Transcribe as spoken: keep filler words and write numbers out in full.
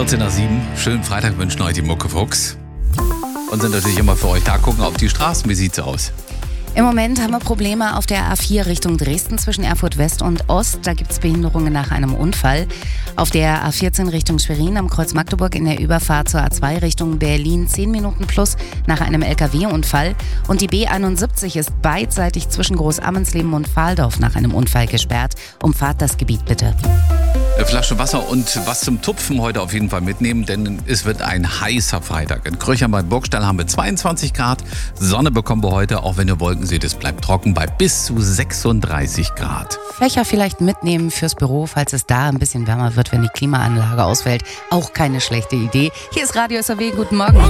vierzehn nach sieben. Schönen Freitag wünschen euch die Muckefuchs. Und sind natürlich immer für euch da, gucken auf die Straßen. Wie sieht's aus? Im Moment haben wir Probleme auf der A vier Richtung Dresden zwischen Erfurt West und Ost. Da gibt es Behinderungen nach einem Unfall. Auf der A vierzehn Richtung Schwerin am Kreuz Magdeburg in der Überfahrt zur A zwei Richtung Berlin zehn Minuten plus nach einem L K W-Unfall. Und die B einundsiebzig ist beidseitig zwischen Großammensleben und Fahldorf nach einem Unfall gesperrt. Umfahrt das Gebiet bitte. Eine Flasche Wasser und was zum Tupfen heute auf jeden Fall mitnehmen, denn es wird ein heißer Freitag. In Kröchern bei Burgstall haben wir zweiundzwanzig Grad. Sonne bekommen wir heute, auch wenn ihr Wolken seht, es bleibt trocken bei bis zu sechsunddreißig Grad. Fächer vielleicht mitnehmen fürs Büro, falls es da ein bisschen wärmer wird, wenn die Klimaanlage ausfällt. Auch keine schlechte Idee. Hier ist Radio S R W. Guten Morgen.